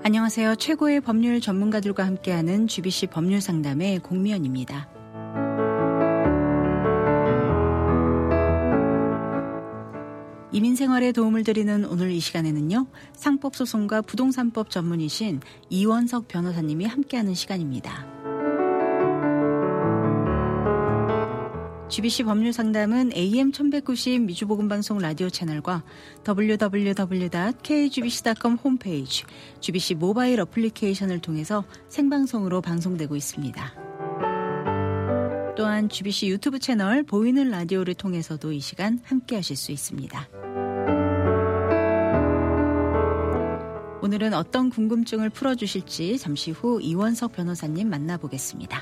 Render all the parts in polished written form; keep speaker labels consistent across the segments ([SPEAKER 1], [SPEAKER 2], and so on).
[SPEAKER 1] 안녕하세요. 최고의 법률 전문가들과 함께하는 GBC 법률 상담의 공미연입니다. 이민 생활에 도움을 드리는 오늘 이 시간에는요. 상법소송과 부동산법 전문이신 이원석 변호사님이 함께하는 시간입니다. GBC 법률상담은 AM 1190 미주보건방송 라디오 채널과 www.kgbc.com 홈페이지, GBC 모바일 어플리케이션을 통해서 생방송으로 방송되고 있습니다. 또한 GBC 유튜브 채널 보이는 라디오를 통해서도 이 시간 함께하실 수 있습니다. 오늘은 어떤 궁금증을 풀어주실지 잠시 후 이원석 변호사님 만나보겠습니다.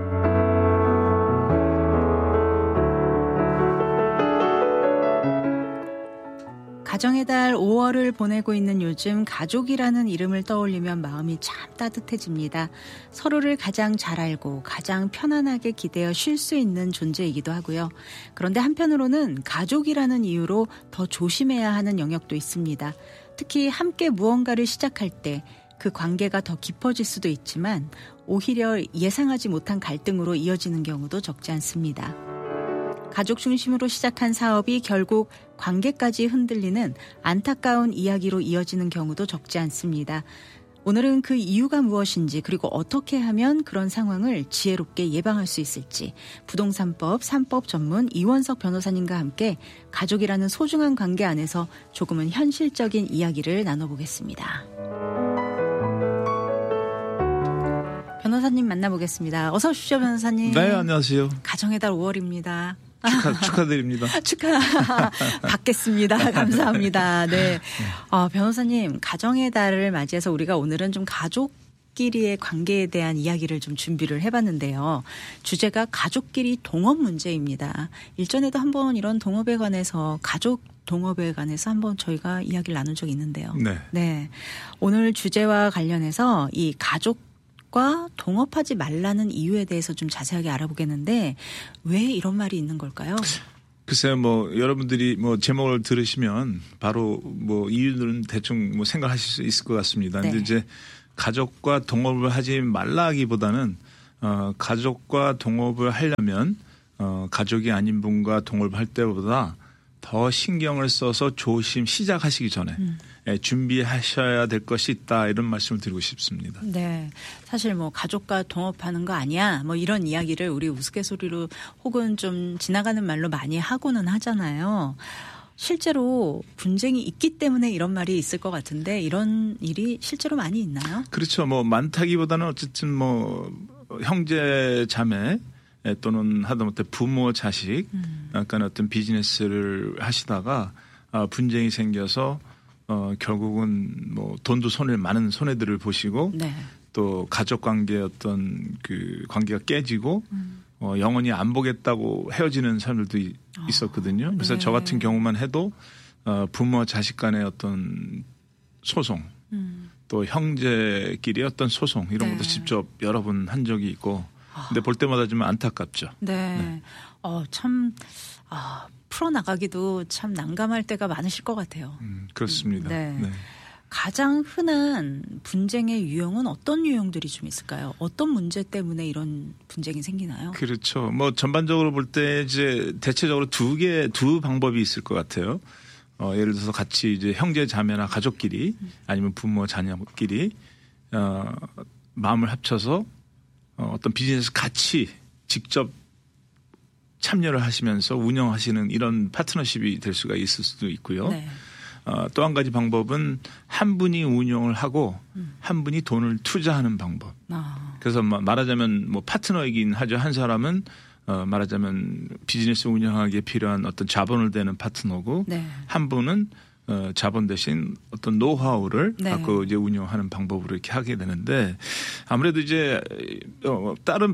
[SPEAKER 1] 가정의 달 5월을 보내고 있는 요즘 가족이라는 이름을 떠올리면 마음이 참 따뜻해집니다. 서로를 가장 잘 알고 가장 편안하게 기대어 쉴 수 있는 존재이기도 하고요. 그런데 한편으로는 가족이라는 이유로 더 조심해야 하는 영역도 있습니다. 특히 함께 무언가를 시작할 때 그 관계가 더 깊어질 수도 있지만 오히려 예상하지 못한 갈등으로 이어지는 경우도 적지 않습니다. 가족 중심으로 시작한 사업이 결국 관계까지 흔들리는 안타까운 이야기로 이어지는 경우도 적지 않습니다. 오늘은 그 이유가 무엇인지 그리고 어떻게 하면 그런 상황을 지혜롭게 예방할 수 있을지 부동산법 3법 전문 이원석 변호사님과 함께 가족이라는 소중한 관계 안에서 조금은 현실적인 이야기를 나눠보겠습니다. 변호사님 만나보겠습니다. 어서 오십시오, 변호사님.
[SPEAKER 2] 네, 안녕하세요.
[SPEAKER 1] 가정의 달 5월입니다.
[SPEAKER 2] 축하드립니다.
[SPEAKER 1] 받겠습니다. 감사합니다. 네. 변호사님, 가정의 달을 맞이해서 우리가 오늘은 좀 가족끼리의 관계에 대한 이야기를 좀 준비를 해봤는데요. 주제가 가족끼리 동업 문제입니다. 일전에도 한번 이런 동업에 관해서 가족 동업에 관해서 한번 저희가 이야기를 나눈 적이 있는데요.
[SPEAKER 2] 네.
[SPEAKER 1] 네. 오늘 주제와 관련해서 이 가족과 동업하지 말라는 이유에 대해서 좀 자세하게 알아보겠는데 왜 이런 말이 있는 걸까요?
[SPEAKER 2] 글쎄요, 여러분들이 제목을 들으시면 바로 이유들은 대충 생각하실 수 있을 것 같습니다.
[SPEAKER 1] 네.
[SPEAKER 2] 근데 이제 가족과 동업을 하지 말라기보다는 가족과 동업을 하려면 가족이 아닌 분과 동업을 할 때보다 더 신경을 써서 시작하시기 전에 준비하셔야 될 것이 있다, 이런 말씀을 드리고 싶습니다.
[SPEAKER 1] 네. 사실 가족과 동업하는 거 아니야? 이런 이야기를 우리 우스갯소리로 혹은 좀 지나가는 말로 많이 하고는 하잖아요. 실제로 분쟁이 있기 때문에 이런 말이 있을 것 같은데 이런 일이 실제로 많이 있나요?
[SPEAKER 2] 그렇죠. 많다기보다는 어쨌든 형제 자매 또는 하다못해 부모 자식 약간 어떤 비즈니스를 하시다가 분쟁이 생겨서 결국은 돈도 많은 손해들을 보시고
[SPEAKER 1] 네.
[SPEAKER 2] 또 가족 관계의 어떤 그 관계가 깨지고 영원히 안 보겠다고 헤어지는 사람들도 있었거든요. 그래서
[SPEAKER 1] 네.
[SPEAKER 2] 저 같은 경우만 해도 부모 자식 간의 어떤 소송 또 형제끼리 어떤 소송 이런 것도 직접 여러 번 한 적이 있고 근데 볼 때마다 좀 안타깝죠.
[SPEAKER 1] 네.
[SPEAKER 2] 네.
[SPEAKER 1] 풀어나가기도 참 난감할 때가 많으실 것 같아요.
[SPEAKER 2] 그렇습니다.
[SPEAKER 1] 네.
[SPEAKER 2] 네.
[SPEAKER 1] 가장 흔한 분쟁의 유형은 어떤 유형들이 좀 있을까요? 어떤 문제 때문에 이런 분쟁이 생기나요?
[SPEAKER 2] 그렇죠. 전반적으로 볼 때 이제 대체적으로 두 방법이 있을 것 같아요. 예를 들어서 같이 이제 형제 자매나 가족끼리 아니면 부모 자녀끼리 마음을 합쳐서 어떤 비즈니스 같이 직접 참여를 하시면서 운영하시는 이런 파트너십이 될 수가 있을 수도 있고요.
[SPEAKER 1] 네.
[SPEAKER 2] 또 한 가지 방법은 한 분이 운영을 하고 한 분이 돈을 투자하는 방법. 그래서 말하자면 파트너이긴 하죠. 한 사람은 말하자면 비즈니스 운영하기에 필요한 어떤 자본을 대는 파트너고
[SPEAKER 1] 네. 한
[SPEAKER 2] 분은 자본 대신 어떤 노하우를
[SPEAKER 1] 네.
[SPEAKER 2] 갖고 이제 운영하는 방법으로 이렇게 하게 되는데 아무래도 이제 다른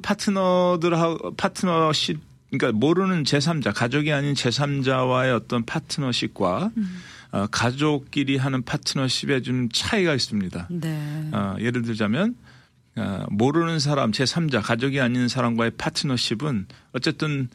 [SPEAKER 2] 파트너십 그러니까 모르는 제3자 가족이 아닌 제3자와의 어떤 파트너십과 가족끼리 하는 파트너십에 좀 차이가 있습니다.
[SPEAKER 1] 네.
[SPEAKER 2] 예를 들자면 모르는 사람 제3자 가족이 아닌 사람과의 파트너십은 어쨌든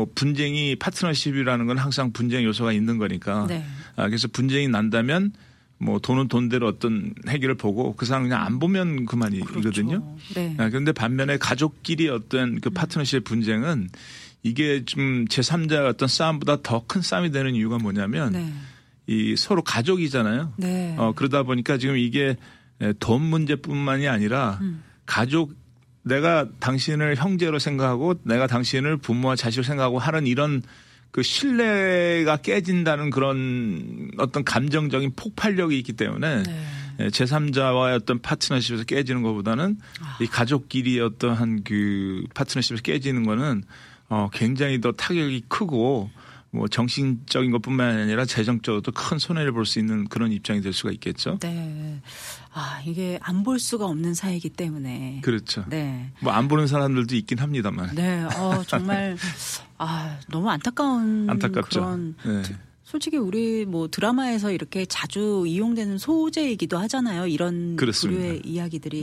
[SPEAKER 2] 분쟁이 파트너십이라는 건 항상 분쟁 요소가 있는 거니까.
[SPEAKER 1] 네.
[SPEAKER 2] 그래서 분쟁이 난다면 뭐 돈은 돈대로 어떤 해결을 보고 그 사람 그냥 안 보면 그만이거든요.
[SPEAKER 1] 그렇죠. 네.
[SPEAKER 2] 그런데 반면에 가족끼리 어떤 그 파트너십의 분쟁은 이게 좀 제3자의 어떤 싸움보다 더 큰 싸움이 되는 이유가 뭐냐면
[SPEAKER 1] 네.
[SPEAKER 2] 이 서로 가족이잖아요.
[SPEAKER 1] 네.
[SPEAKER 2] 그러다 보니까 지금 이게 돈 문제뿐만이 아니라 가족 내가 당신을 형제로 생각하고 내가 당신을 부모와 자식으로 생각하고 하는 이런 그 신뢰가 깨진다는 그런 어떤 감정적인 폭발력이 있기 때문에 제3자와의 어떤 파트너십에서 깨지는 것보다는 이 가족끼리 어떠한 그 파트너십에서 깨지는 거는 굉장히 더 타격이 크고 뭐 정신적인 것뿐만 아니라 재정적으로도 큰 손해를 볼 수 있는 그런 입장이 될 수가 있겠죠.
[SPEAKER 1] 네. 이게 안 볼 수가 없는 사이기 때문에.
[SPEAKER 2] 그렇죠.
[SPEAKER 1] 네.
[SPEAKER 2] 뭐 안 보는 사람들도 있긴 합니다만.
[SPEAKER 1] 네. 정말 너무 안타까운
[SPEAKER 2] 안타깝죠.
[SPEAKER 1] 그런
[SPEAKER 2] 네.
[SPEAKER 1] 솔직히 우리 뭐 드라마에서 이렇게 자주 이용되는 소재이기도 하잖아요. 이런
[SPEAKER 2] 그렇습니다.
[SPEAKER 1] 부류의 이야기들이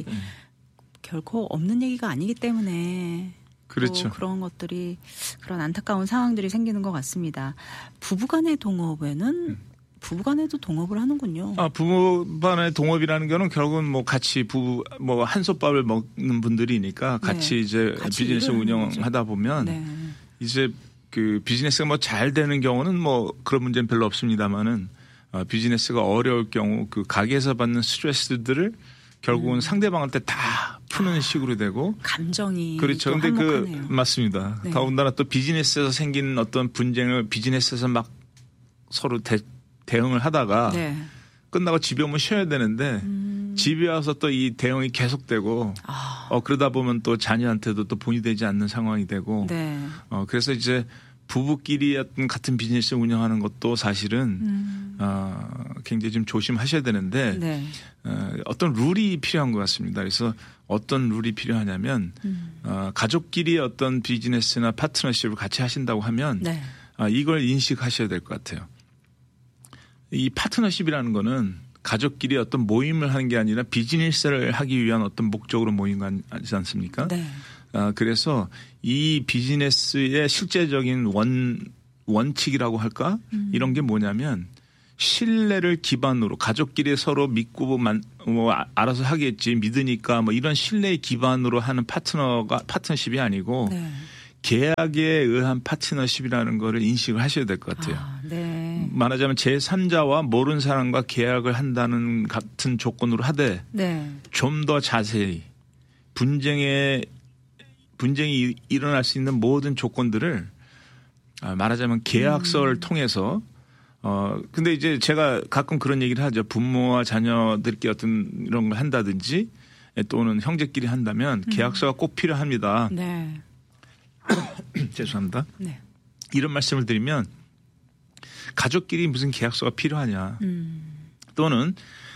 [SPEAKER 1] 결코 없는 얘기가 아니기 때문에.
[SPEAKER 2] 그렇죠.
[SPEAKER 1] 그런 것들이 그런 안타까운 상황들이 생기는 것 같습니다. 부부간의 동업에는 부부간에도 동업을 하는군요.
[SPEAKER 2] 부부간의 동업이라는 거는 결국은 뭐 같이 뭐 한솥밥을 먹는 분들이니까 같이 이제 비즈니스 운영하다 보면 이제 그 비즈니스가 뭐 잘 되는 경우는 뭐 그런 문제는 별로 없습니다만은 비즈니스가 어려울 경우 그 가게에서 받는 스트레스들을 결국은 상대방한테 다 푸는 식으로 되고
[SPEAKER 1] 감정이
[SPEAKER 2] 그렇죠. 근데 맞습니다.
[SPEAKER 1] 네.
[SPEAKER 2] 더군다나 또 비즈니스에서 생긴 어떤 분쟁을 비즈니스에서 막 서로 대응을 하다가 끝나고 집에 오면 쉬어야 되는데 집에 와서 또 이 대응이 계속되고 그러다 보면 또 자녀한테도 또 본이 되지 않는 상황이 되고 그래서 이제 부부끼리 어떤 같은 비즈니스 운영하는 것도 사실은 굉장히 좀 조심하셔야 되는데 어떤 룰이 필요한 것 같습니다. 그래서 어떤 룰이 필요하냐면 가족끼리 어떤 비즈니스나 파트너십을 같이 하신다고 하면 이걸 인식하셔야 될 것 같아요. 이 파트너십이라는 거는 가족끼리 어떤 모임을 하는 게 아니라 비즈니스를 하기 위한 어떤 목적으로 모인 거 아니지 않습니까? 그래서 이 비즈니스의 실제적인 원칙이라고 할까? 이런 게 뭐냐면 신뢰를 기반으로 가족끼리 서로 믿고 뭐 알아서 하겠지 믿으니까 뭐 이런 신뢰의 기반으로 하는 파트너십이 아니고 계약에 의한 파트너십이라는 거를 인식을 하셔야 될 것 같아요. 말하자면 제3자와 모르는 사람과 계약을 한다는 같은 조건으로 하되 좀 더 자세히 분쟁이 일어날 수 있는 모든 조건들을 말하자면 계약서를 통해서 근데 이제 제가 가끔 그런 얘기를 하죠. 부모와 자녀들끼리 어떤 이런 걸 한다든지 또는 형제끼리 한다면 계약서가 꼭 필요합니다. 죄송합니다. 이런 말씀을 드리면 가족끼리 무슨 계약서가 필요하냐. 또는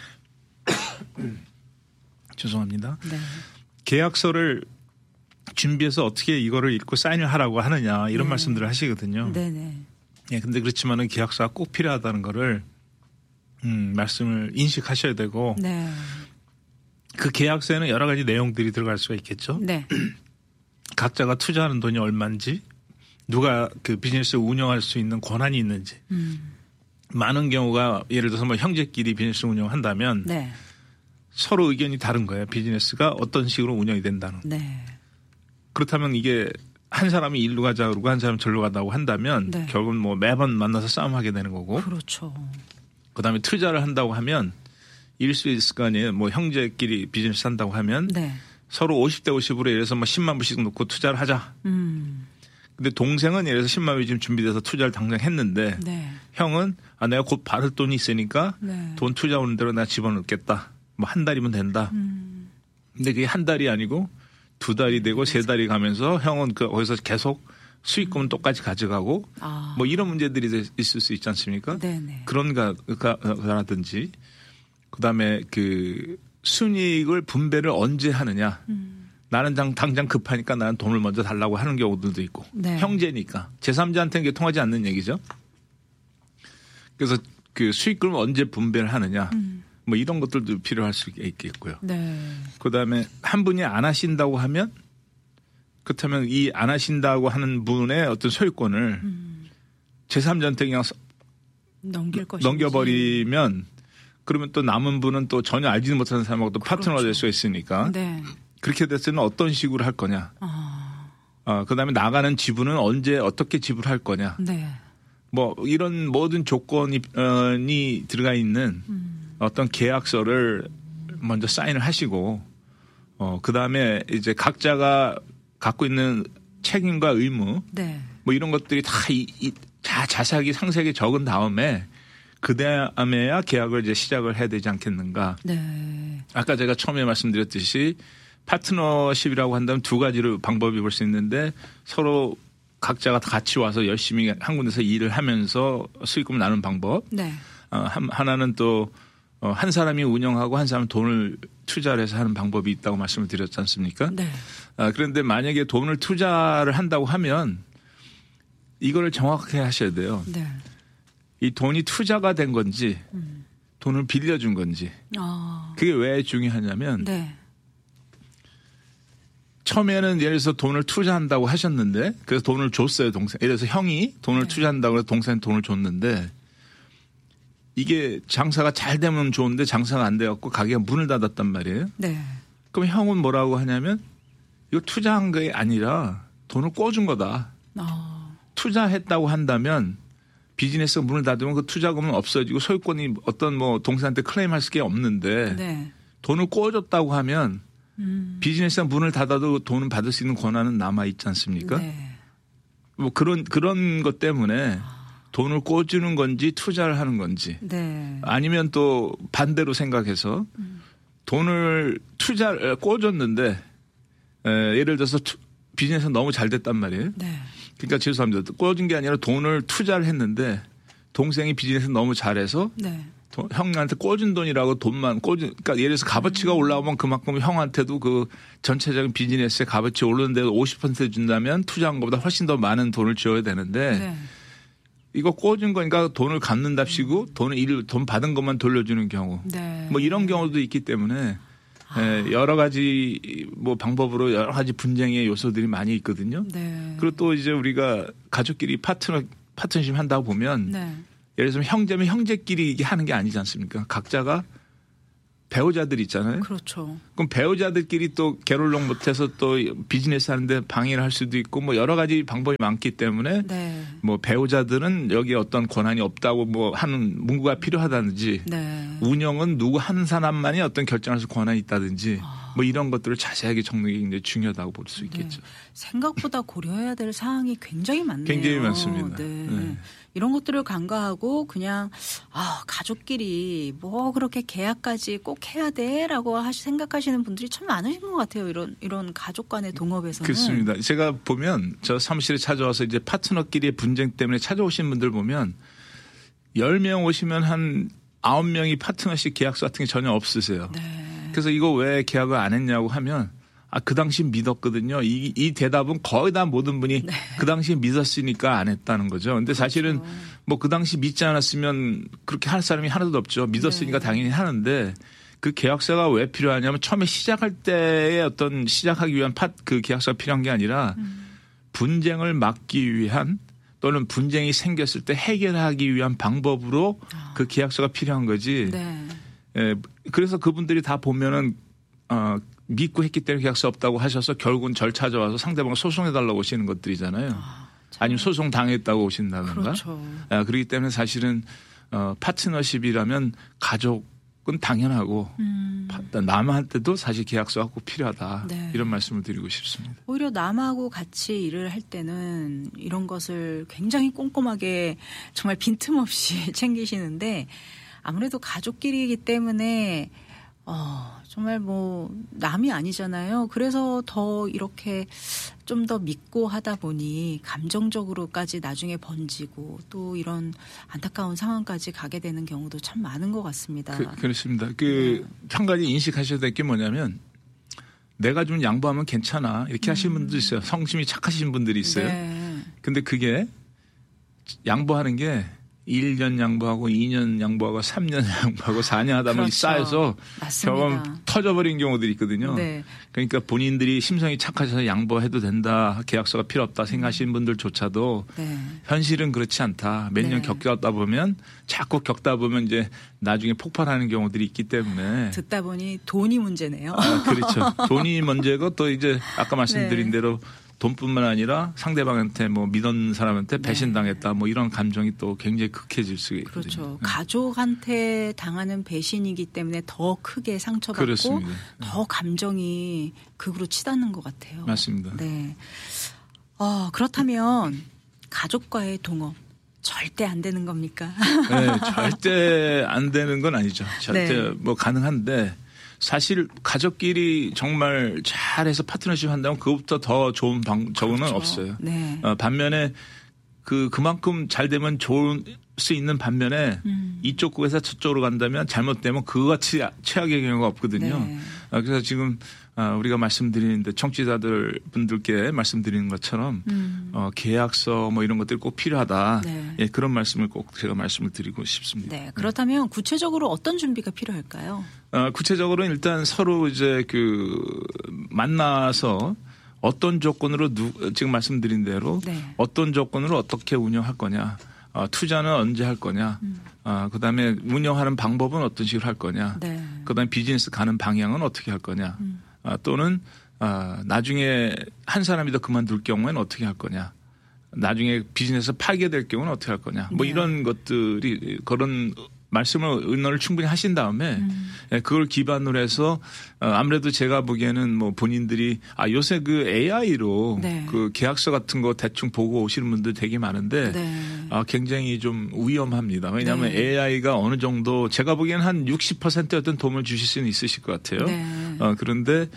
[SPEAKER 2] 죄송합니다. 계약서를 준비해서 어떻게 이거를 읽고 사인을 하라고 하느냐 이런 말씀들을 하시거든요. 근데 그렇지만은 계약서가 꼭 필요하다는 거를 말씀을 인식하셔야 되고 그 계약서에는 여러 가지 내용들이 들어갈 수가 있겠죠. 각자가 투자하는 돈이 얼마인지 누가 그 비즈니스를 운영할 수 있는 권한이 있는지 많은 경우가 예를 들어서 뭐 형제끼리 비즈니스 운영한다면 서로 의견이 다른 거예요. 비즈니스가 어떤 식으로 운영이 된다는. 그렇다면 이게 한 사람이 일로 가자 그러고 한 사람이 절로 가자고 한다면 결국은 뭐 매번 만나서 싸움하게 되는 거고. 그다음에 투자를 한다고 하면 일 수 있을 거 아니에요. 뭐 형제끼리 비즈니스 한다고 하면 서로 50대 50으로 예를 들어서 뭐 10만 불씩 놓고 투자를 하자. 근데 동생은 예를 들어서 10만 불이 지금 준비돼서 투자를 당장 했는데 형은 내가 곧 받을 돈이 있으니까 돈 투자 오는 대로 내가 집어넣겠다. 뭐 한 달이면 된다. 근데 그게 한 달이 아니고 2달이 되고 3달이 가면서 형은 거기서 계속 수익금은 똑같이 가져가고 뭐 이런 문제들이 있을 수 있지 않습니까? 그런 거라든지 그다음에 그 순이익을 분배를 언제 하느냐. 나는 당장 급하니까 나는 돈을 먼저 달라고 하는 경우들도 있고 형제니까 제3자한테는 이게 통하지 않는 얘기죠. 그래서 그 수익금을 언제 분배를 하느냐. 뭐 이런 것들도 필요할 수 있겠고요. 그다음에 한 분이 안 하신다고 하면 그렇다면 이 안 하신다고 하는 분의 어떤 소유권을 제3자한테 그냥 넘겨버리면 그러면 또 남은 분은 또 전혀 알지도 못하는 사람하고 또 파트너가
[SPEAKER 1] 그렇죠.
[SPEAKER 2] 될 수가 있으니까.
[SPEAKER 1] 네.
[SPEAKER 2] 그렇게 됐을 때는 어떤 식으로 할 거냐. 그다음에 나가는 지분은 언제 어떻게 지불할 거냐.
[SPEAKER 1] 네.
[SPEAKER 2] 뭐 이런 모든 조건이 들어가 있는 어떤 계약서를 먼저 사인을 하시고 그다음에 이제 각자가 갖고 있는 책임과 의무
[SPEAKER 1] 네.
[SPEAKER 2] 뭐 이런 것들이 다 자세하게 상세하게 적은 다음에 그다음에야 계약을 이제 시작을 해야 되지 않겠는가.
[SPEAKER 1] 네.
[SPEAKER 2] 아까 제가 처음에 말씀드렸듯이 파트너십이라고 한다면 두 가지로 방법이 볼 수 있는데 서로 각자가 같이 와서 열심히 한 군데서 일을 하면서 수익금을 나누는 방법.
[SPEAKER 1] 네.
[SPEAKER 2] 하나는 또 한 사람이 운영하고 한 사람은 돈을 투자를 해서 하는 방법이 있다고 말씀을 드렸지 않습니까?
[SPEAKER 1] 네.
[SPEAKER 2] 그런데 만약에 돈을 투자를 한다고 하면 이거를 정확하게 하셔야 돼요.
[SPEAKER 1] 네.
[SPEAKER 2] 이 돈이 투자가 된 건지 돈을 빌려준 건지 그게 왜 중요하냐면
[SPEAKER 1] 네.
[SPEAKER 2] 처음에는 예를 들어서 돈을 투자한다고 하셨는데 그래서 돈을 줬어요. 동생. 예를 들어서 형이 돈을 투자한다고 해서 동생한테 돈을 줬는데 이게 장사가 잘 되면 좋은데 장사가 안 돼갖고 가게가 문을 닫았단 말이에요.
[SPEAKER 1] 네.
[SPEAKER 2] 그럼 형은 뭐라고 하냐면 이거 투자한 게 아니라 돈을 꿔준 거다. 투자했다고 한다면 비즈니스가 문을 닫으면 그 투자금은 없어지고 소유권이 어떤 뭐 동생한테 클레임할 게 없는데
[SPEAKER 1] 네.
[SPEAKER 2] 돈을 꿔줬다고 하면 비즈니스가 문을 닫아도 돈을 받을 수 있는 권한은 남아 있지 않습니까?
[SPEAKER 1] 네.
[SPEAKER 2] 뭐 그런 것 때문에 돈을 꿔주는 건지 투자를 하는 건지
[SPEAKER 1] 네.
[SPEAKER 2] 아니면 또 반대로 생각해서 돈을 꿔줬는데 예를 들어서 비즈니스가 너무 잘 됐단 말이에요.
[SPEAKER 1] 네.
[SPEAKER 2] 그러니까 죄송합니다. 꿔준 게 아니라 돈을 투자를 했는데 동생이 비즈니스 너무 잘해서
[SPEAKER 1] 네.
[SPEAKER 2] 형한테 꿔준 돈이라고 돈만 그러니까 예를 들어서 값어치가 올라오면 그만큼 형한테도 그 전체적인 비즈니스의 값어치 오르는데도 50% 준다면 투자한 것보다 훨씬 더 많은 돈을 줘야 되는데
[SPEAKER 1] 네.
[SPEAKER 2] 이거 꿔준 거니까 돈을 갚는답시고 돈 받은 것만 돌려주는 경우
[SPEAKER 1] 네.
[SPEAKER 2] 뭐 이런 경우도 있기 때문에 여러 가지 뭐 방법으로 여러 가지 분쟁의 요소들이 많이 있거든요.
[SPEAKER 1] 네.
[SPEAKER 2] 그리고 또 이제 우리가 가족끼리 파트너십 한다고 보면
[SPEAKER 1] 네.
[SPEAKER 2] 예를 들면 형제면 형제끼리 하는 게 아니지 않습니까? 각자가 배우자들 있잖아요.
[SPEAKER 1] 그렇죠.
[SPEAKER 2] 그럼 배우자들끼리 또 게롤롱 못해서 또 비즈니스 하는데 방해를 할 수도 있고 뭐 여러 가지 방법이 많기 때문에
[SPEAKER 1] 네.
[SPEAKER 2] 뭐 배우자들은 여기에 어떤 권한이 없다고 뭐 하는 문구가 필요하다든지
[SPEAKER 1] 네.
[SPEAKER 2] 운영은 누구 한 사람만이 어떤 결정할 수 권한이 있다든지 뭐 이런 것들을 자세하게 적는 게 굉장히 중요하다고 볼 수 있겠죠.
[SPEAKER 1] 네. 생각보다 고려해야 될 사항이 굉장히 많네요.
[SPEAKER 2] 굉장히 많습니다.
[SPEAKER 1] 네.
[SPEAKER 2] 네.
[SPEAKER 1] 이런 것들을 간과하고 그냥 가족끼리 뭐 그렇게 계약까지 꼭 해야 돼라고 생각하시는 분들이 참 많으신 것 같아요. 이런 가족 간의 동업에서는.
[SPEAKER 2] 그렇습니다. 제가 보면 저 사무실에 찾아와서 이제 파트너끼리의 분쟁 때문에 찾아오신 분들 보면 10명 오시면 한 9명이 파트너십 계약서 같은 게 전혀 없으세요.
[SPEAKER 1] 네.
[SPEAKER 2] 그래서 이거 왜 계약을 안 했냐고 하면 그 당시 믿었거든요. 이 대답은 거의 다 모든 분이
[SPEAKER 1] 네.
[SPEAKER 2] 그 당시에 믿었으니까 안 했다는 거죠. 근데 사실은
[SPEAKER 1] 그렇죠.
[SPEAKER 2] 뭐 그 당시 믿지 않았으면 그렇게 할 사람이 하나도 없죠. 믿었으니까
[SPEAKER 1] 네.
[SPEAKER 2] 당연히 하는데 그 계약서가 왜 필요하냐면 처음에 시작할 때의 어떤 시작하기 위한 그 계약서가 필요한 게 아니라 분쟁을 막기 위한 또는 분쟁이 생겼을 때 해결하기 위한 방법으로 그 계약서가 필요한 거지.
[SPEAKER 1] 네.
[SPEAKER 2] 그래서 그분들이 다 보면은 믿고 했기 때문에 계약서 없다고 하셔서 결국은 절 찾아와서 상대방을 소송해달라고 오시는 것들이잖아요. 아니면 소송 당했다고 오신다든가.
[SPEAKER 1] 그렇죠.
[SPEAKER 2] 그렇기 때문에 사실은 파트너십이라면 가족은 당연하고 남한테도 사실 계약서가 꼭 필요하다.
[SPEAKER 1] 네.
[SPEAKER 2] 이런 말씀을 드리고 싶습니다.
[SPEAKER 1] 오히려 남하고 같이 일을 할 때는 이런 것을 굉장히 꼼꼼하게 정말 빈틈없이 챙기시는데 아무래도 가족끼리이기 때문에 정말 뭐 남이 아니잖아요. 그래서 더 이렇게 좀 더 믿고 하다 보니 감정적으로까지 나중에 번지고 또 이런 안타까운 상황까지 가게 되는 경우도 참 많은 것 같습니다.
[SPEAKER 2] 그렇습니다. 한 가지 인식하셔야 될 게 뭐냐면 내가 좀 양보하면 괜찮아 이렇게 하시는 분들도 있어요. 성심이 착하신 분들이 있어요.
[SPEAKER 1] 네.
[SPEAKER 2] 근데 그게 양보하는 게 1년 양보하고 2년 양보하고 3년 양보하고 4년 하다 보니
[SPEAKER 1] 그렇죠.
[SPEAKER 2] 쌓여서
[SPEAKER 1] 맞습니다.
[SPEAKER 2] 결국 터져버린 경우들이 있거든요.
[SPEAKER 1] 네.
[SPEAKER 2] 그러니까 본인들이 심성이 착하셔서 양보해도 된다. 계약서가 필요 없다 생각하시는 분들조차도
[SPEAKER 1] 네.
[SPEAKER 2] 현실은 그렇지 않다. 몇 년
[SPEAKER 1] 네.
[SPEAKER 2] 겪다 보면 자꾸 겪다 보면 이제 나중에 폭발하는 경우들이 있기 때문에.
[SPEAKER 1] 듣다 보니 돈이 문제네요.
[SPEAKER 2] 그렇죠. 돈이 문제고 또 이제 아까 말씀드린
[SPEAKER 1] 네.
[SPEAKER 2] 대로 돈뿐만 아니라 상대방한테 뭐 믿은 사람한테 배신당했다 뭐 이런 감정이 또 굉장히 극해질 수 있거든요.
[SPEAKER 1] 그렇죠. 가족한테 당하는 배신이기 때문에 더 크게 상처받고
[SPEAKER 2] 그렇습니다.
[SPEAKER 1] 더 감정이 극으로 치닫는 것 같아요.
[SPEAKER 2] 맞습니다.
[SPEAKER 1] 네. 그렇다면 가족과의 동업 절대 안 되는 겁니까?
[SPEAKER 2] 네, 절대 안 되는 건 아니죠. 절대
[SPEAKER 1] 네.
[SPEAKER 2] 뭐 가능한데 사실 가족끼리 정말 잘해서 파트너십 한다면 그것부터 더 좋은 저거는
[SPEAKER 1] 그렇죠.
[SPEAKER 2] 없어요.
[SPEAKER 1] 네.
[SPEAKER 2] 반면에 그만큼 잘 되면 좋을 수 있는 반면에 이쪽 국에서 저쪽으로 간다면 잘못되면 그같이 최악의 경우가 없거든요.
[SPEAKER 1] 네.
[SPEAKER 2] 그래서 지금 우리가 말씀드리는데 청취자들 분들께 말씀드리는 것처럼 계약서 뭐 이런 것들이 꼭 필요하다.
[SPEAKER 1] 네.
[SPEAKER 2] 예, 그런 말씀을 꼭 제가 말씀을 드리고 싶습니다.
[SPEAKER 1] 네. 그렇다면 구체적으로 어떤 준비가 필요할까요?
[SPEAKER 2] 구체적으로 일단 서로 이제 만나서 어떤 조건으로 지금 말씀드린 대로
[SPEAKER 1] 네.
[SPEAKER 2] 어떤 조건으로 어떻게 운영할 거냐. 투자는 언제 할 거냐. 그다음에 운영하는 방법은 어떤 식으로 할 거냐.
[SPEAKER 1] 네.
[SPEAKER 2] 그다음에 비즈니스 가는 방향은 어떻게 할 거냐. 또는 나중에 한 사람이 더 그만둘 경우에는 어떻게 할 거냐. 나중에 비즈니스 파괴될 경우는 어떻게 할 거냐. 뭐
[SPEAKER 1] 네.
[SPEAKER 2] 이런 것들이 그런 말씀을 의논을 충분히 하신 다음에 그걸 기반으로 해서 아무래도 제가 보기에는 뭐 본인들이 요새 그 AI로
[SPEAKER 1] 네.
[SPEAKER 2] 그 계약서 같은 거 대충 보고 오시는 분들 되게 많은데
[SPEAKER 1] 네.
[SPEAKER 2] 굉장히 좀 위험합니다. 왜냐하면
[SPEAKER 1] 네.
[SPEAKER 2] AI가 어느 정도 제가 보기에는 한 60%의 어떤 도움을 주실 수는 있으실 것 같아요.
[SPEAKER 1] 네.
[SPEAKER 2] 그런데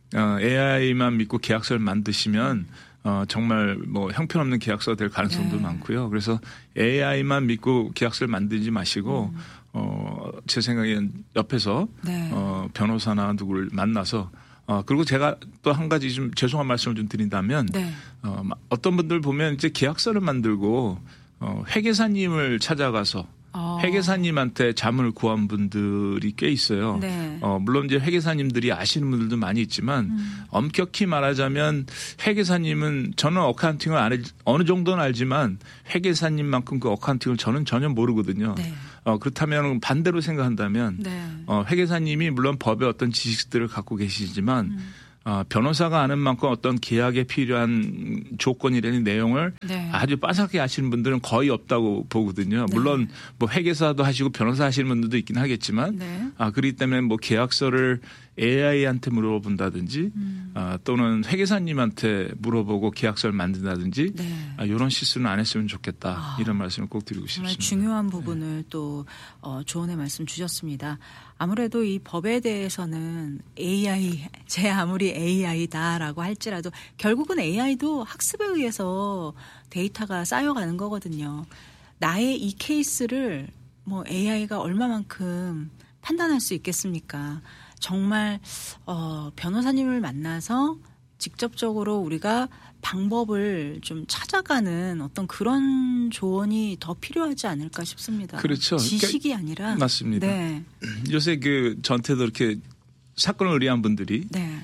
[SPEAKER 2] AI만 믿고 계약서를 만드시면 정말 뭐 형편없는 계약서가 될 가능성도
[SPEAKER 1] 네.
[SPEAKER 2] 많고요. 그래서 AI만 믿고 계약서를 만들지 마시고 제 생각엔 옆에서
[SPEAKER 1] 네.
[SPEAKER 2] 변호사나 누구를 만나서 그리고 제가 또 한 가지 좀 죄송한 말씀을 좀 드린다면
[SPEAKER 1] 네.
[SPEAKER 2] 어떤 분들 보면 이제 계약서를 만들고 회계사님을 찾아가서 회계사님한테 자문을 구한 분들이 꽤 있어요.
[SPEAKER 1] 네.
[SPEAKER 2] 물론 이제 회계사님들이 아시는 분들도 많이 있지만 엄격히 말하자면 회계사님은 저는 어카운팅을 어느 정도는 알지만 회계사님만큼 그 어카운팅을 저는 전혀 모르거든요.
[SPEAKER 1] 네.
[SPEAKER 2] 그렇다면 반대로 생각한다면
[SPEAKER 1] 네.
[SPEAKER 2] 회계사님이 물론 법의 어떤 지식들을 갖고 계시지만 변호사가 아는 만큼 어떤 계약에 필요한 조건이라는 내용을
[SPEAKER 1] 네.
[SPEAKER 2] 아주 빠삭하게 아시는 분들은 거의 없다고 보거든요.
[SPEAKER 1] 네.
[SPEAKER 2] 물론 뭐 회계사도 하시고 변호사 하시는 분들도 있긴 하겠지만
[SPEAKER 1] 네.
[SPEAKER 2] 그렇기 때문에 뭐 계약서를 AI한테 물어본다든지 또는 회계사님한테 물어보고 계약서를 만든다든지
[SPEAKER 1] 네.
[SPEAKER 2] 이런 실수는 안 했으면 좋겠다. 이런 말씀을 꼭 드리고
[SPEAKER 1] 정말
[SPEAKER 2] 싶습니다.
[SPEAKER 1] 중요한 부분을 또 조언의 말씀 주셨습니다. 아무래도 이 법에 대해서는 AI, 제 아무리 AI다라고 할지라도 결국은 AI도 학습에 의해서 데이터가 쌓여가는 거거든요. 나의 이 케이스를 뭐 AI가 얼마만큼 판단할 수 있겠습니까? 정말 변호사님을 만나서 직접적으로 우리가 방법을 좀 찾아가는 어떤 그런 조언이 더 필요하지 않을까 싶습니다.
[SPEAKER 2] 그렇죠.
[SPEAKER 1] 지식이
[SPEAKER 2] 그러니까
[SPEAKER 1] 아니라.
[SPEAKER 2] 맞습니다.
[SPEAKER 1] 네.
[SPEAKER 2] 요새 저한테도 이렇게 사건을 의뢰한 분들이
[SPEAKER 1] 네.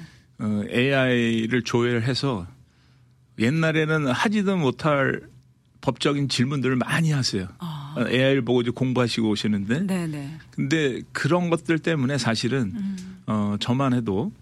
[SPEAKER 2] AI를 조회해서 옛날에는 하지도 못할 법적인 질문들을 많이 하세요. AI를 보고 이제 공부하시고 오시는데.
[SPEAKER 1] 네네.
[SPEAKER 2] 근데 그런 것들 때문에 사실은 저만 해도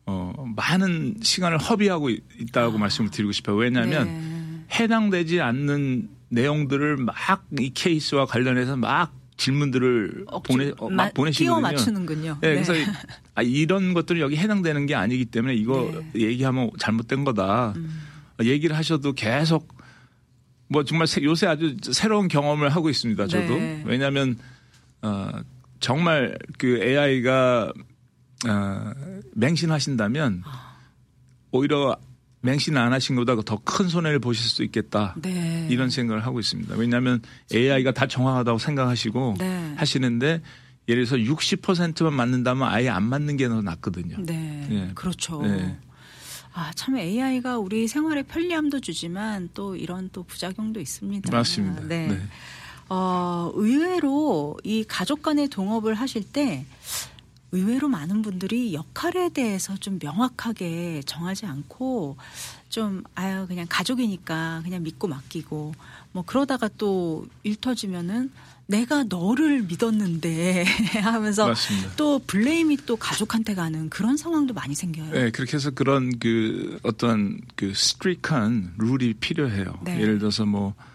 [SPEAKER 2] 많은 시간을 허비하고 있다고 말씀을 드리고 싶어요. 왜냐하면
[SPEAKER 1] 네.
[SPEAKER 2] 해당되지 않는 내용들을 막 이 케이스와 관련해서 막 질문들을 막 보내시거든요.
[SPEAKER 1] 끼워 맞추는군요.
[SPEAKER 2] 네, 그래서 이런 것들이 여기 해당되는 게 아니기 때문에 이거 얘기하면 잘못된 거다. 얘기를 하셔도 계속 뭐 정말 요새 아주 새로운 경험을 하고 있습니다. 저도.
[SPEAKER 1] 네.
[SPEAKER 2] 왜냐하면 정말 그 AI가 맹신하신다면 오히려 맹신 안 하신 것보다 더 큰 손해를 보실 수 있겠다.
[SPEAKER 1] 네.
[SPEAKER 2] 이런 생각을 하고 있습니다. 왜냐하면 AI가 다 정확하다고 생각하시고
[SPEAKER 1] 네.
[SPEAKER 2] 하시는데 예를 들어서 60%만 맞는다면 아예 안 맞는 게 더 낫거든요.
[SPEAKER 1] 네.
[SPEAKER 2] 네.
[SPEAKER 1] 그렇죠.
[SPEAKER 2] 네.
[SPEAKER 1] 참 AI가 우리 생활에 편리함도 주지만 또 이런 또 부작용도 있습니다.
[SPEAKER 2] 맞습니다.
[SPEAKER 1] 네.
[SPEAKER 2] 네.
[SPEAKER 1] 의외로 이 가족 간의 동업을 하실 때 의외로 많은 분들이 역할에 대해서 좀 명확하게 정하지 않고 좀 그냥 가족이니까 그냥 믿고 맡기고 뭐 그러다가 또 일 터지면은 내가 너를 믿었는데 하면서
[SPEAKER 2] 맞습니다.
[SPEAKER 1] 또 블레임이 또 가족한테 가는 그런 상황도 많이 생겨요.
[SPEAKER 2] 네, 그렇게 해서 그런 그 어떤 그 스트릭한 룰이 필요해요.
[SPEAKER 1] 네.
[SPEAKER 2] 예를 들어서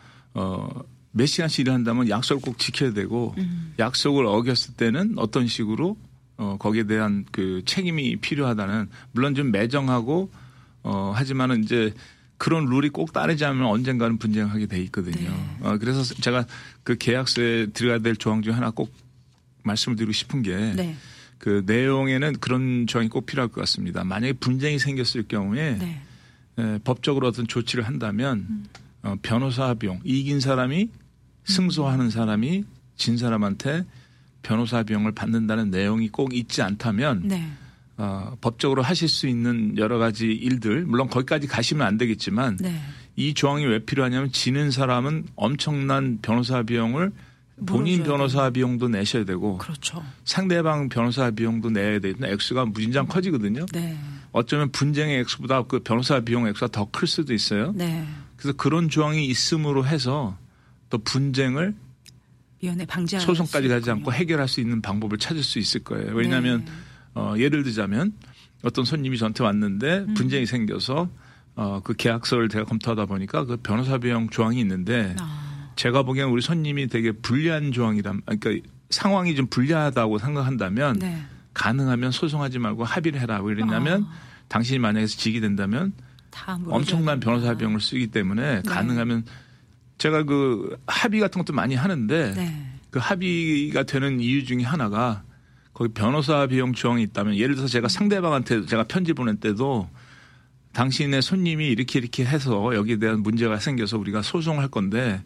[SPEAKER 2] 몇 시간씩 일한다면 약속을 꼭 지켜야 되고 약속을 어겼을 때는 어떤 식으로 거기에 대한 그 책임이 필요하다는 물론 좀 매정하고 하지만은 이제 그런 룰이 꼭 따르지 않으면 언젠가는 분쟁하게 돼 있거든요.
[SPEAKER 1] 네.
[SPEAKER 2] 그래서 제가 그 계약서에 들어가야 될 조항 중 하나 꼭 말씀을 드리고 싶은 게
[SPEAKER 1] 네.
[SPEAKER 2] 그 내용에는 그런 조항이 꼭 필요할 것 같습니다. 만약에 분쟁이 생겼을 경우에
[SPEAKER 1] 네.
[SPEAKER 2] 법적으로 어떤 조치를 한다면 변호사 비용 이긴 사람이 승소하는 사람이 진 사람한테 변호사 비용을 받는다는 내용이 꼭 있지 않다면
[SPEAKER 1] 네.
[SPEAKER 2] 법적으로 하실 수 있는 여러 가지 일들 물론 거기까지 가시면 안 되겠지만
[SPEAKER 1] 네.
[SPEAKER 2] 이 조항이 왜 필요하냐면 지는 사람은 엄청난 변호사 비용을 본인 변호사 비용도 내셔야 되고
[SPEAKER 1] 그렇죠.
[SPEAKER 2] 상대방 변호사 비용도 내야 되는 액수가 무진장 커지거든요.
[SPEAKER 1] 네.
[SPEAKER 2] 어쩌면 분쟁의 액수보다 그 변호사 비용 액수가 더 클 수도 있어요.
[SPEAKER 1] 네.
[SPEAKER 2] 그래서 그런 조항이 있음으로 해서 또 분쟁을
[SPEAKER 1] 위원회 방지할
[SPEAKER 2] 소송까지
[SPEAKER 1] 수
[SPEAKER 2] 가지
[SPEAKER 1] 있군요.
[SPEAKER 2] 않고 해결할 수 있는 방법을 찾을 수 있을 거예요. 왜냐하면 예를 들자면 어떤 손님이 저한테 왔는데 분쟁이 생겨서 그 계약서를 제가 검토하다 보니까 그 변호사 비용 조항이 있는데 제가 보기엔 우리 손님이 되게 불리한 그러니까 상황이 좀 불리하다고 생각한다면
[SPEAKER 1] 네.
[SPEAKER 2] 가능하면 소송하지 말고 합의를 해라. 왜냐하면 당신이 만약에 지게 된다면 엄청난 변호사 비용을 쓰기 때문에 가능하면 제가 그 합의 같은 것도 많이 하는데
[SPEAKER 1] 네.
[SPEAKER 2] 그 합의가 되는 이유 중에 하나가 거기 변호사 비용 조항이 있다면 예를 들어서 제가 상대방한테 제가 편지 보낼 때도 당신의 손님이 이렇게 해서 여기에 대한 문제가 생겨서 우리가 소송을 할 건데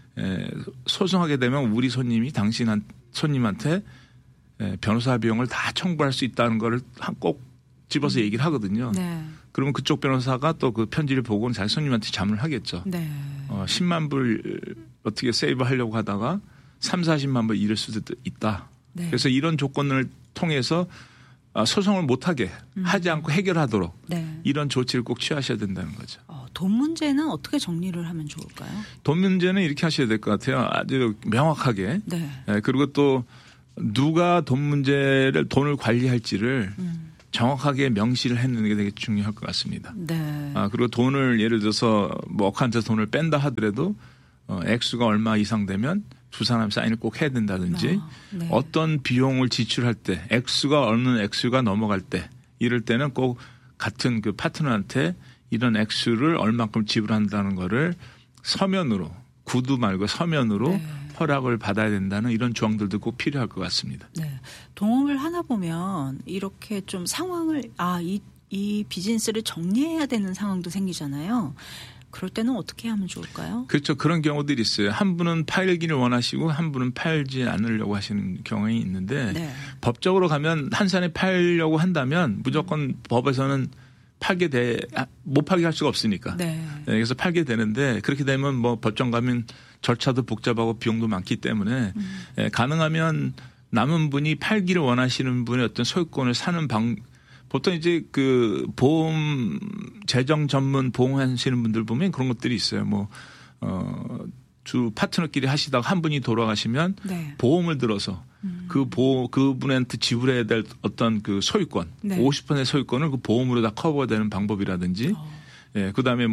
[SPEAKER 2] 소송하게 되면 우리 손님이 손님한테 변호사 비용을 다 청구할 수 있다는 거를 꼭 집어서 얘기를 하거든요.
[SPEAKER 1] 네.
[SPEAKER 2] 그러면 그쪽 변호사가 또 그 편지를 보고는 자기 손님한테 자문을 하겠죠.
[SPEAKER 1] 네.
[SPEAKER 2] 10만 불 어떻게 세이브 하려고 하다가 3, 40만 불 잃을 수도 있다.
[SPEAKER 1] 네.
[SPEAKER 2] 그래서 이런 조건을 통해서 소송을 못하게 하지 않고 해결하도록
[SPEAKER 1] 네.
[SPEAKER 2] 이런 조치를 꼭 취하셔야 된다는 거죠.
[SPEAKER 1] 돈 문제는 어떻게 정리를 하면 좋을까요?
[SPEAKER 2] 돈 문제는 이렇게 하셔야 될 것 같아요. 아주 명확하게.
[SPEAKER 1] 네.
[SPEAKER 2] 그리고 또 누가 돈을 관리할지를 정확하게 명시를 해놓는 게 되게 중요할 것 같습니다.
[SPEAKER 1] 네.
[SPEAKER 2] 그리고 돈을 예를 들어서 뭐 억한테 돈을 뺀다 하더라도 액수가 얼마 이상 되면 두 사람 사인을 꼭 해야 된다든지
[SPEAKER 1] 네.
[SPEAKER 2] 어떤 비용을 지출할 때 어느 액수가 넘어갈 때 이럴 때는 꼭 같은 그 파트너한테 이런 액수를 얼마큼 지불한다는 거를 서면으로 구두 말고 서면으로
[SPEAKER 1] 네.
[SPEAKER 2] 허락을 받아야 된다는 이런 조항들도 꼭 필요할 것 같습니다.
[SPEAKER 1] 네. 동업을 하나 보면 이렇게 좀 상황을 이 비즈니스를 정리해야 되는 상황도 생기잖아요. 그럴 때는 어떻게 하면 좋을까요?
[SPEAKER 2] 그렇죠. 그런 경우들이 있어요. 한 분은 팔기를 원하시고 한 분은 팔지 않으려고 하시는 경우가 있는데
[SPEAKER 1] 네.
[SPEAKER 2] 법적으로 가면 한 산에 팔려고 한다면 무조건 법에서는 못 팔게 할 수가 없으니까.
[SPEAKER 1] 네.
[SPEAKER 2] 그래서 팔게 되는데 그렇게 되면 뭐 법정 가면 절차도 복잡하고 비용도 많기 때문에 가능하면 남은 분이 팔기를 원하시는 분의 어떤 소유권을 사는 보통 이제 그 보험 재정 전문 보험하시는 분들 보면 그런 것들이 있어요. 두 파트너끼리 하시다가 한 분이 돌아가시면 네. 보험을 들어서 그분한테 지불해야 될 어떤 그 소유권, 네. 50%의 소유권을 그 보험으로 다 커버되는 방법이라든지, 그다음에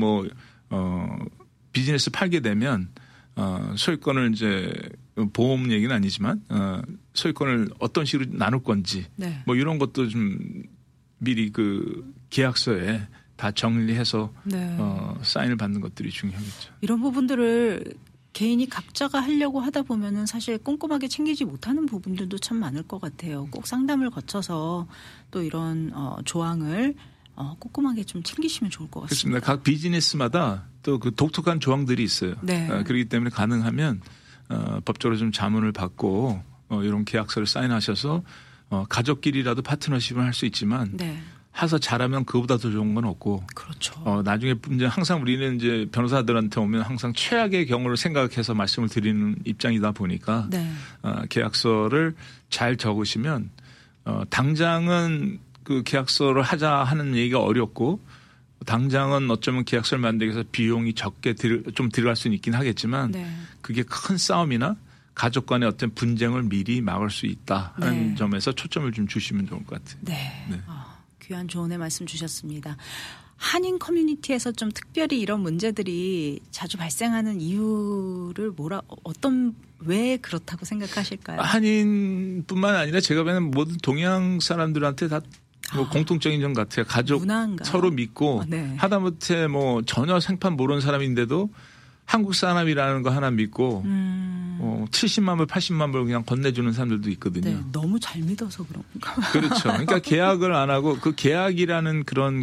[SPEAKER 2] 비즈니스 팔게 되면 소유권을 이제 보험 얘기는 아니지만 소유권을 어떤 식으로 나눌 건지, 네. 이런 것도 좀 미리 그 계약서에 다 정리해서 네. 사인을 받는 것들이 중요하겠죠.
[SPEAKER 1] 이런 부분들을 개인이 각자가 하려고 하다 보면은 사실 꼼꼼하게 챙기지 못하는 부분들도 참 많을 것 같아요. 꼭 상담을 거쳐서 또 이런 조항을 꼼꼼하게 좀 챙기시면 좋을 것 같습니다.
[SPEAKER 2] 그렇습니다. 각 비즈니스마다 또 그 독특한 조항들이 있어요. 네. 그렇기 때문에 가능하면 법적으로 좀 자문을 받고 이런 계약서를 사인하셔서 가족끼리라도 파트너십을 할 수 있지만 네. 해서 잘하면 그보다 더 좋은 건 없고.
[SPEAKER 1] 그렇죠.
[SPEAKER 2] 나중에 이제 항상 우리는 이제 변호사들한테 오면 항상 최악의 경우를 생각해서 말씀을 드리는 입장이다 보니까
[SPEAKER 1] 네.
[SPEAKER 2] 계약서를 잘 적으시면 당장은 그 계약서를 하자 하는 얘기가 어렵고 당장은 어쩌면 계약서를 만들기 위해서 비용이 적게 좀 들어갈 수는 있긴 하겠지만
[SPEAKER 1] 네.
[SPEAKER 2] 그게 큰 싸움이나 가족 간의 어떤 분쟁을 미리 막을 수 있다 하는
[SPEAKER 1] 네.
[SPEAKER 3] 점에서 초점을 좀 주시면 좋을 것 같아요.
[SPEAKER 1] 네. 네. 귀한 조언의 말씀 주셨습니다. 한인 커뮤니티에서 좀 특별히 이런 문제들이 자주 발생하는 이유를 왜 그렇다고 생각하실까요?
[SPEAKER 2] 한인뿐만 아니라 제가 보면 모든 동양 사람들한테 다 공통적인 점 같아요. 가족
[SPEAKER 1] 문화인가요?
[SPEAKER 2] 서로 믿고
[SPEAKER 1] 네.
[SPEAKER 2] 하다못해 뭐 전혀 생판 모르는 사람인데도 한국 사람이라는 거 하나 믿고 70만 불, 80만 불 그냥 건네주는 사람들도 있거든요.
[SPEAKER 1] 네, 너무 잘 믿어서 그런가.
[SPEAKER 2] 그렇죠. 그러니까 계약을 안 하고 그 계약이라는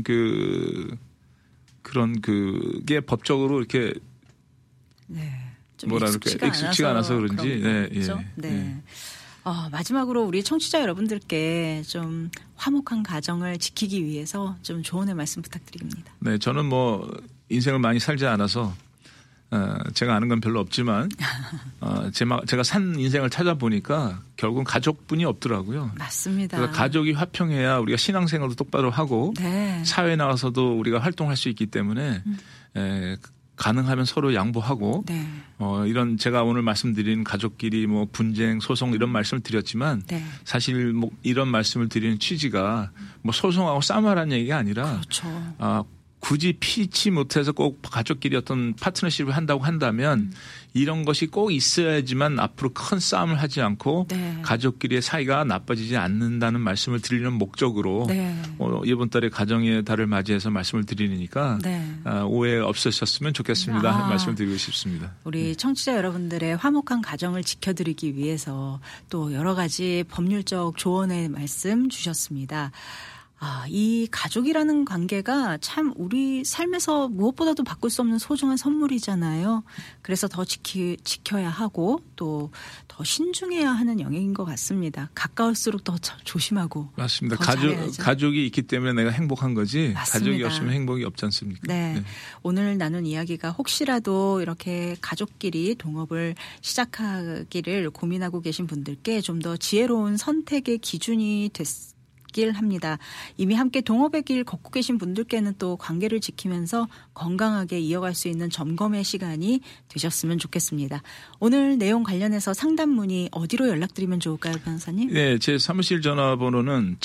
[SPEAKER 2] 그게 법적으로 이렇게
[SPEAKER 1] 네, 좀
[SPEAKER 2] 뭐라 그럴까요? 익숙치가 않아서 그런지. 네,
[SPEAKER 1] 그렇죠? 네. 마지막으로 우리 청취자 여러분들께 좀 화목한 가정을 지키기 위해서 좀 조언의 말씀 부탁드립니다.
[SPEAKER 2] 네, 저는 뭐 인생을 많이 살지 않아서 제가 아는 건 별로 없지만 제가 산 인생을 찾아보니까 결국은 가족뿐이 없더라고요.
[SPEAKER 1] 맞습니다.
[SPEAKER 2] 그래서 가족이 화평해야 우리가 신앙생활도 똑바로 하고
[SPEAKER 1] 네.
[SPEAKER 2] 사회에 나가서도 우리가 활동할 수 있기 때문에 가능하면 서로 양보하고
[SPEAKER 1] 네.
[SPEAKER 2] 이런 제가 오늘 말씀드린 가족끼리 뭐 분쟁, 소송 이런 말씀을 드렸지만
[SPEAKER 1] 네.
[SPEAKER 2] 사실 뭐 이런 말씀을 드리는 취지가 뭐 소송하고 싸움하라는 얘기가 아니라
[SPEAKER 1] 그렇죠.
[SPEAKER 2] 굳이 피치 못해서 꼭 가족끼리 어떤 파트너십을 한다고 한다면 이런 것이 꼭 있어야지만 앞으로 큰 싸움을 하지 않고
[SPEAKER 1] 네.
[SPEAKER 2] 가족끼리의 사이가 나빠지지 않는다는 말씀을 드리는 목적으로
[SPEAKER 1] 네.
[SPEAKER 2] 이번 달에 가정의 달을 맞이해서 말씀을 드리니까
[SPEAKER 1] 네.
[SPEAKER 2] 오해 없으셨으면 좋겠습니다 하는 말씀을 드리고 싶습니다.
[SPEAKER 1] 우리 청취자 여러분들의 화목한 가정을 지켜드리기 위해서 또 여러 가지 법률적 조언의 말씀 주셨습니다. 이 가족이라는 관계가 참 우리 삶에서 무엇보다도 바꿀 수 없는 소중한 선물이잖아요. 그래서 더 지켜야 하고 또 더 신중해야 하는 영역인 것 같습니다. 가까울수록 더 조심하고.
[SPEAKER 2] 맞습니다.
[SPEAKER 1] 더
[SPEAKER 2] 가족이 있기 때문에 내가 행복한 거지.
[SPEAKER 1] 맞습니다.
[SPEAKER 2] 가족이 없으면 행복이 없지 않습니까?
[SPEAKER 1] 네.
[SPEAKER 2] 네.
[SPEAKER 1] 오늘 나눈 이야기가 혹시라도 이렇게 가족끼리 동업을 시작하기를 고민하고 계신 분들께 좀 더 지혜로운 선택의 기준이 합니다. 이미 함께 동업의 길 걷고 계신 분들께는 또 관계를 지키면서 건강하게 이어갈 수 있는 점검의 시간이 되셨으면 좋겠습니다. 오늘 내용 관련해서 상담 문의 어디로 연락드리면 좋을까요, 변호사님?
[SPEAKER 2] 네, 제 사무실 전화번호는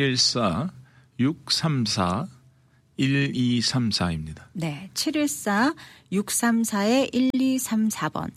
[SPEAKER 2] 714-634-1234입니다.
[SPEAKER 1] 네, 714-634-1234번,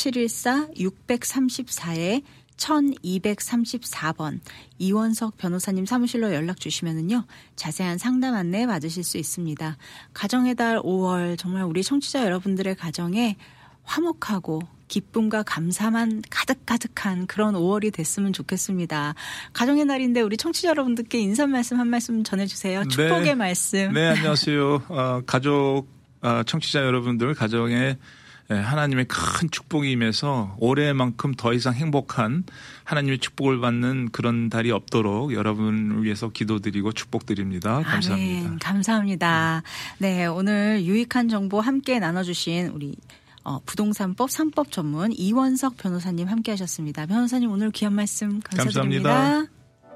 [SPEAKER 1] 714-634-1234번 이원석 변호사님 사무실로 연락 주시면은요 자세한 상담 안내 받으실 수 있습니다. 가정의 달 5월 정말 우리 청취자 여러분들의 가정에 화목하고 기쁨과 감사만 가득가득한 그런 5월이 됐으면 좋겠습니다. 가정의 날인데 우리 청취자 여러분들께 인사 말씀 한 말씀 전해주세요. 축복의
[SPEAKER 2] 네.
[SPEAKER 1] 말씀.
[SPEAKER 2] 네, 안녕하세요. 가족 청취자 여러분들 가정에 하나님의 큰 축복이 임해서 올해만큼 더 이상 행복한 하나님의 축복을 받는 그런 달이 없도록 여러분을 위해서 기도드리고 축복드립니다. 감사합니다.
[SPEAKER 1] 아멘. 감사합니다. 네, 오늘 유익한 정보 함께 나눠주신 우리 부동산법 3법 전문 이원석 변호사님 함께 하셨습니다. 변호사님 오늘 귀한 말씀 감사드립니다.
[SPEAKER 2] 감사합니다.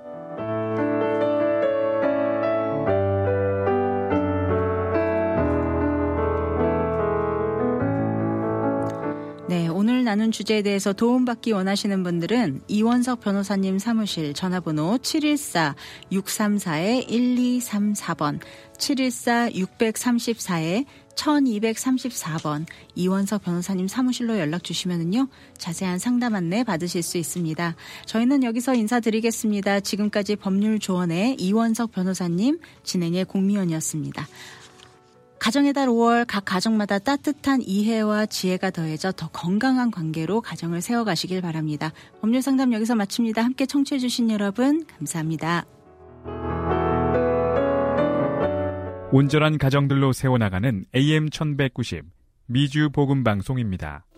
[SPEAKER 1] 네, 오늘 나눈 주제에 대해서 도움받기 원하시는 분들은 이원석 변호사님 사무실 전화번호 714-634-1234번, 714-634-1234번 이원석 변호사님 사무실로 연락 주시면은요 자세한 상담 안내 받으실 수 있습니다. 저희는 여기서 인사드리겠습니다. 지금까지 법률조언의 이원석 변호사님, 진행의 공미연이었습니다. 가정의 달 5월 각 가정마다 따뜻한 이해와 지혜가 더해져 더 건강한 관계로 가정을 세워가시길 바랍니다. 법률상담 여기서 마칩니다. 함께 청취해 주신 여러분 감사합니다.
[SPEAKER 4] 온전한 가정들로 세워나가는 AM1190 미주 복음방송입니다.